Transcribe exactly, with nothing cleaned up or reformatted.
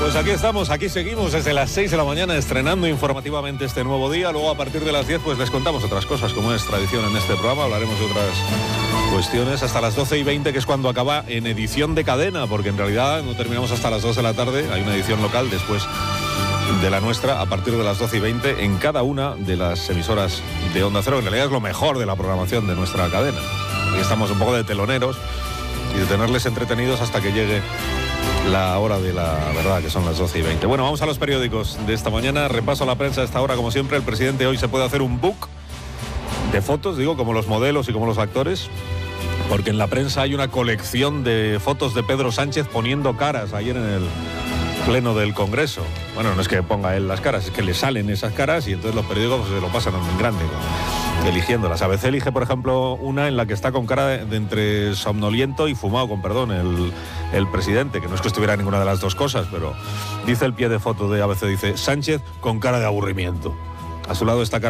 Pues aquí estamos, aquí seguimos desde las seis de la mañana estrenando informativamente este nuevo día. Luego a partir de las diez pues les contamos otras cosas, como es tradición en este programa. Hablaremos de otras cuestiones hasta las doce y veinte, que es cuando acaba en edición de cadena, porque en realidad no terminamos hasta las dos de la tarde. Hay una edición local después de la nuestra a partir de las doce y veinte en cada una de las emisoras de Onda Cero. En realidad es lo mejor de la programación de nuestra cadena. Y estamos un poco de teloneros y de tenerles entretenidos hasta que llegue la hora de la verdad, que son las doce y veinte. Bueno, vamos a los periódicos de esta mañana. Repaso a la prensa a esta hora, como siempre. El presidente hoy se puede hacer un book de fotos, digo, como los modelos y como los actores, porque en la prensa hay una colección de fotos de Pedro Sánchez poniendo caras ayer en el pleno del Congreso. Bueno, no es que ponga él las caras, es que le salen esas caras y entonces los periódicos se lo pasan en grande, ¿no? Eligiéndolas. A veces elige, por ejemplo, una en la que está con cara de, de entre somnoliento y fumado, con perdón, el, el presidente, que no es que estuviera ninguna de las dos cosas, pero dice el pie de foto de A B C, dice Sánchez con cara de aburrimiento. A su lado está